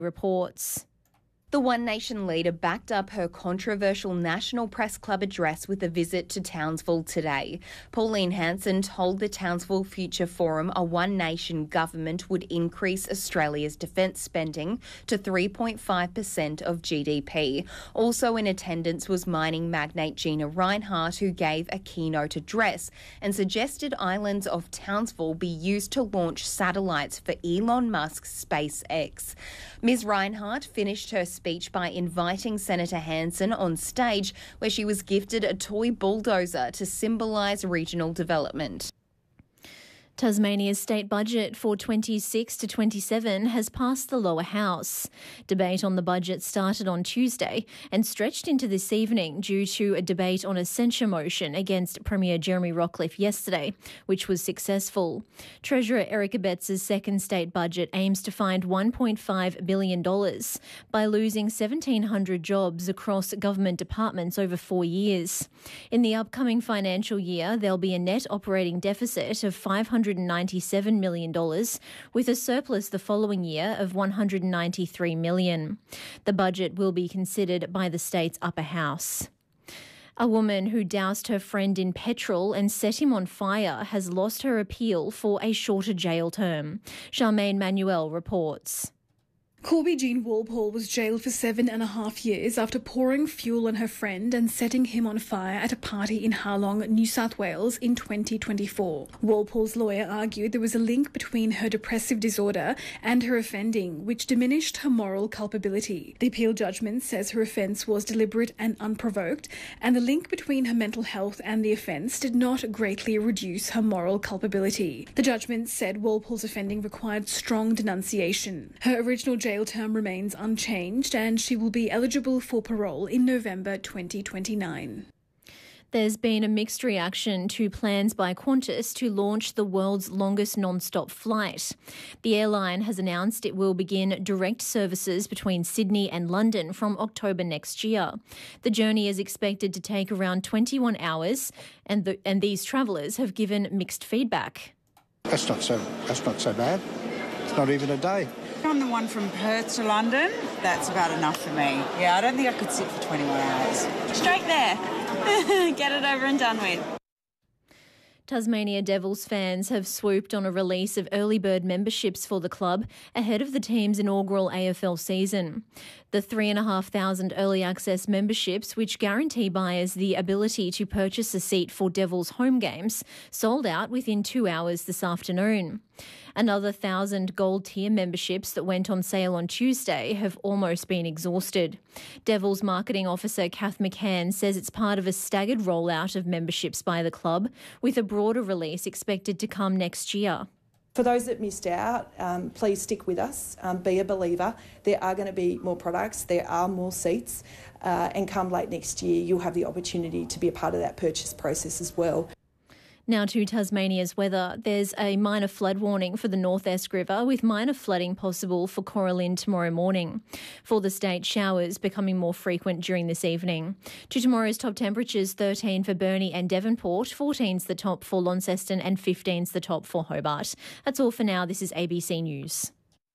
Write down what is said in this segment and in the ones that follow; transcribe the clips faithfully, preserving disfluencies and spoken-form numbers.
reports. The One Nation leader backed up her controversial National Press Club address with a visit to Townsville today. Pauline Hanson told the Townsville Future Forum a One Nation government would increase Australia's defence spending to three point five percent of G D P. Also in attendance was mining magnate Gina Rinehart, who gave a keynote address and suggested islands of Townsville be used to launch satellites for Elon Musk's SpaceX. Ms Rinehart finished her speech by inviting Senator Hanson on stage, where she was gifted a toy bulldozer to symbolise regional development. Tasmania's state budget for twenty-six to twenty-seven has passed the lower house. Debate on the budget started on Tuesday and stretched into this evening due to a debate on a censure motion against Premier Jeremy Rockliff yesterday, which was successful. Treasurer Eric Abetz' second state budget aims to find one point five billion dollars by losing seventeen hundred jobs across government departments over four years. In the upcoming financial year, there'll be a net operating deficit of five hundred ninety-seven million dollars, with a surplus the following year of one hundred ninety-three million dollars. The budget will be considered by the state's upper house. A woman who doused her friend in petrol and set him on fire has lost her appeal for a shorter jail term. Charmaine Manuel reports. Corby Jean Walpole was jailed for seven and a half years after pouring fuel on her friend and setting him on fire at a party in Harlong, New South Wales in twenty twenty-four. Walpole's lawyer argued there was a link between her depressive disorder and her offending, which diminished her moral culpability. The appeal judgment says her offence was deliberate and unprovoked, and the link between her mental health and the offence did not greatly reduce her moral culpability. The judgment said Walpole's offending required strong denunciation. Her original jail Jail term remains unchanged and she will be eligible for parole in November twenty twenty-nine. There's been a mixed reaction to plans by Qantas to launch the world's longest non-stop flight. The airline has announced it will begin direct services between Sydney and London from October next year. The journey is expected to take around twenty-one hours, and the, and these travellers have given mixed feedback. That's not so. That's not so bad. It's not even a day. On the one from Perth to London, that's about enough for me. Yeah, I don't think I could sit for twenty-one hours. Straight there. Get it over and done with. Tasmania Devils fans have swooped on a release of early bird memberships for the club ahead of the team's inaugural A F L season. The three thousand five hundred early access memberships, which guarantee buyers the ability to purchase a seat for Devils home games, sold out within two hours this afternoon. Another one thousand gold tier memberships that went on sale on Tuesday have almost been exhausted. Devils marketing officer Kath McCann says it's part of a staggered rollout of memberships by the club, with a broader release expected to come next year. For those that missed out, um, please stick with us, um, be a believer. There are going to be more products, there are more seats, uh, and come late next year you'll have the opportunity to be a part of that purchase process as well. Now to Tasmania's weather. There's a minor flood warning for the North Esk River, with minor flooding possible for Coralyn tomorrow morning. For the state, showers becoming more frequent during this evening. To tomorrow's top temperatures, thirteen for Burnie and Devonport, fourteen's the top for Launceston and fifteen's the top for Hobart. That's all for now. This is A B C News.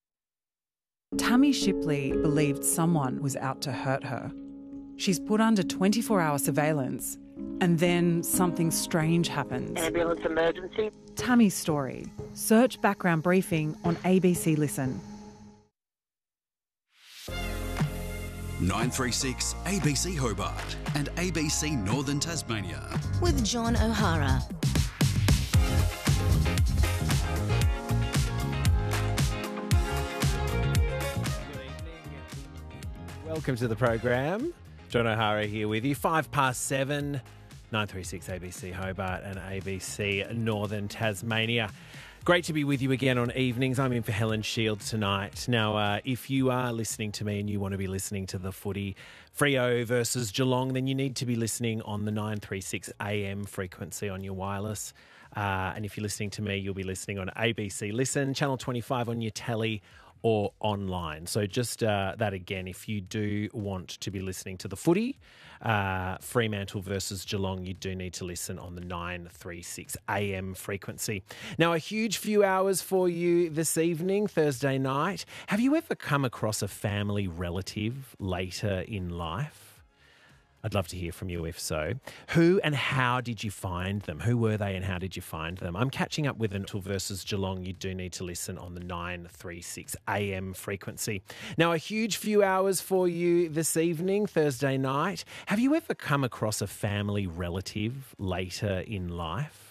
Tammy Shipley believed someone was out to hurt her. She's put under twenty-four hour surveillance, and then something strange happens. Ambulance emergency. Tammy's story. Search background briefing on A B C Listen. nine three six A B C Hobart and A B C Northern Tasmania. With John O'Hara. Welcome to the program. John O'Hara here with you. Five past seven, nine three six A B C Hobart and A B C Northern Tasmania. Great to be with you again on evenings. I'm in for Helen Shields tonight. Now, uh, if you are listening to me and you want to be listening to the footy, Freo versus Geelong, then you need to be listening on the nine three six A M frequency on your wireless. Uh, and if you're listening to me, you'll be listening on A B C Listen, Channel twenty-five on your telly, or online. So just uh, that again, if you do want to be listening to the footy, uh, Fremantle versus Geelong, you do need to listen on the nine thirty-six a m frequency. Now, a huge few hours for you this evening, Thursday night. Have you ever come across a family relative later in life? I'd love to hear from you if so. Who and how did you find them? Who were they and how did you find them? I'm catching up with Fremantle versus Geelong. You do need to listen on the nine thirty-six a m frequency. Now, a huge few hours for you this evening, Thursday night. Have you ever come across a family relative later in life?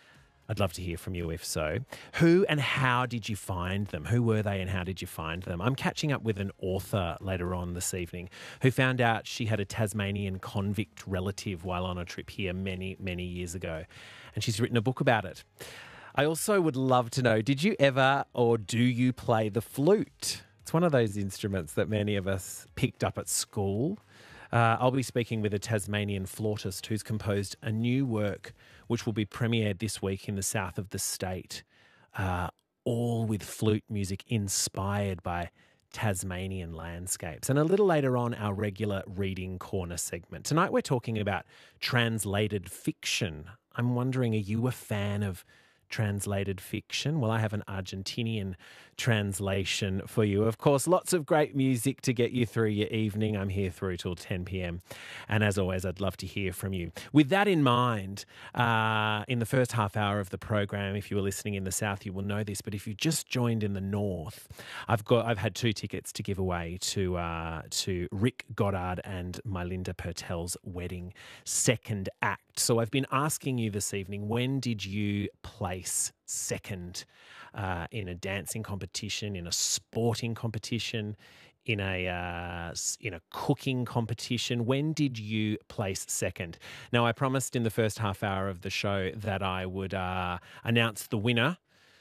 I'd love to hear from you if so. Who and how did you find them? Who were they and how did you find them? I'm catching up with an author later on this evening who found out she had a Tasmanian convict relative while on a trip here many, many years ago. And she's written a book about it. I also would love to know, did you ever or do you play the flute? It's one of those instruments that many of us picked up at school. Uh, I'll be speaking with a Tasmanian flautist who's composed a new work which will be premiered this week in the south of the state, uh, all with flute music inspired by Tasmanian landscapes. And a little later on, our regular Reading Corner segment. Tonight we're talking about translated fiction. I'm wondering, are you a fan of translated fiction? Well, I have an Argentinian translation for you. Of course, lots of great music to get you through your evening. I'm here through till ten p m. And as always, I'd love to hear from you. With that in mind, uh, in the first half hour of the program, if you were listening in the south, you will know this, but if you just joined in the north, I've got I've had two tickets to give away to uh, to Rick Goddard and Mylinda Purtell's wedding second act. So I've been asking you this evening, when did you place second uh, in a dancing competition, in a sporting competition, in a uh, in a cooking competition? When did you place second? Now, I promised in the first half hour of the show that I would uh, announce the winner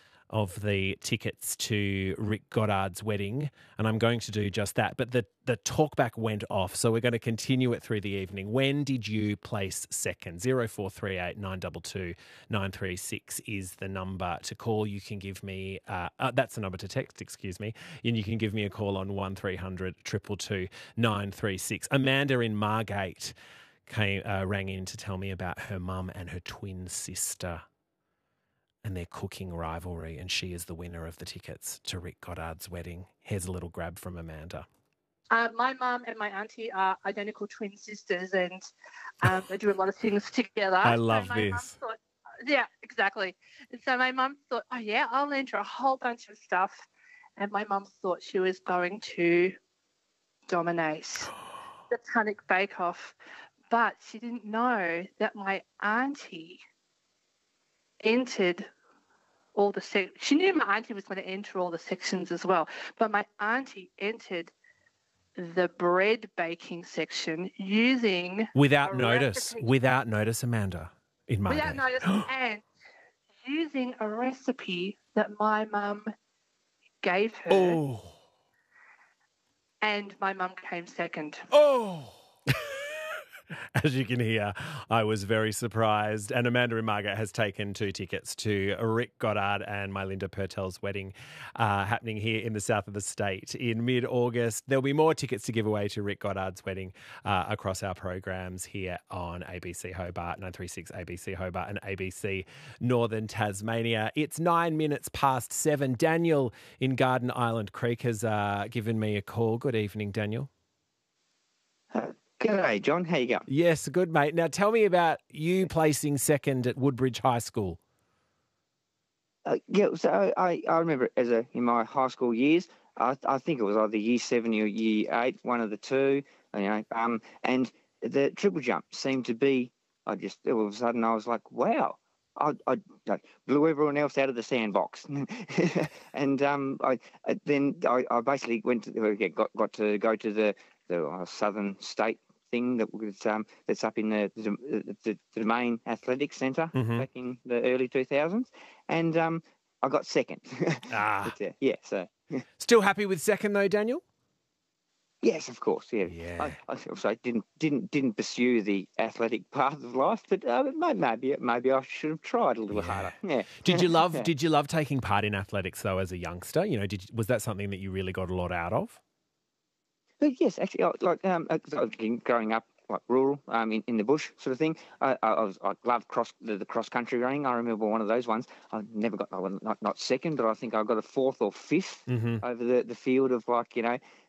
of the tickets to Rick Goddard's wedding, and I'm going to do just that. But the, the talkback went off, so we're going to continue it through the evening. When did you place second? zero four three eight nine two two nine three six is the number to call. You can give me, uh, uh, that's the number to text, excuse me, and you can give me a call on one three hundred two two two nine three six. Amanda in Margate came, uh, rang in to tell me about her mum and her twin sister and their cooking rivalry, and she is the winner of the tickets to Rick Goddard's wedding. Here's a little grab from Amanda. Uh, my mum and my auntie are identical twin sisters, and um, they do a lot of things together. I love so this. Thought, yeah, exactly. And so my mum thought, oh, yeah, I'll lend her a whole bunch of stuff. And my mum thought she was going to dominate the Tunic Bake Off. But she didn't know that my auntie entered all the sec- she knew my auntie was going to enter all the sections as well, but my auntie entered the bread baking section using without a notice recipe. without notice Amanda in Margate. without notice and using a recipe that my mum gave her. Oh, and my mum came second. oh. As you can hear, I was very surprised. And Amanda in Margate has taken two tickets to Rick Goddard and Mylinda Purtell's wedding uh, happening here in the south of the state in mid-August. There'll be more tickets to give away to Rick Goddard's wedding uh, across our programs here on A B C Hobart, nine three six A B C Hobart and A B C Northern Tasmania. It's nine minutes past seven. Daniel in Garden Island Creek has uh, given me a call. Good evening, Daniel. Uh, G'day, John. How you going? Yes, good, mate. Now, tell me about you placing second at Woodbridge High School. Uh, yeah, so I, I remember as a in my high school years, I, I think it was either year seven or year eight, one of the two. You know, um, and the triple jump seemed to be. I just all of a sudden I was like, wow. I, I, I blew everyone else out of the sandbox, and um, I, I then I, I basically went to got got to go to the the uh, Southern State thing that was um, that's up in the the, the, the main athletics centre mm-hmm. back in the early two thousands, and um, I got second. Ah, but, uh, yeah. So still happy with second though, Daniel? Yes, of course. Yeah, yeah. I, I also didn't didn't didn't pursue the athletic path of life, but uh, maybe maybe I should have tried a little Yeah. harder. Yeah. Did you love Yeah. Did you love taking part in athletics though as a youngster? You know, did was that something that you really got a lot out of? But yes, actually, I- like um, uh, 'cause I was growing up like rural, um, in, in the bush sort of thing. I, I, I was I loved cross the, the cross country running. I remember one of those ones. I never got I was not not second, but I think I got a fourth or fifth Mm-hmm. over the, the field of like you know